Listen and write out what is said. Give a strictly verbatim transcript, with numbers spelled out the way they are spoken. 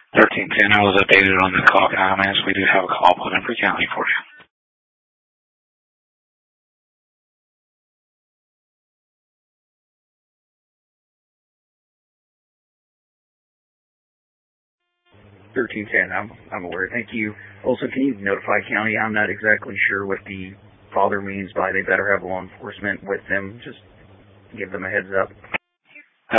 thirteen ten, I was updated on the call comments. We do have a call put in for county for you. thirteen ten, I'm, I'm aware. Thank you. Also, can you notify county? I'm not exactly sure what the father means by they better have law enforcement with them. Just give them a heads up.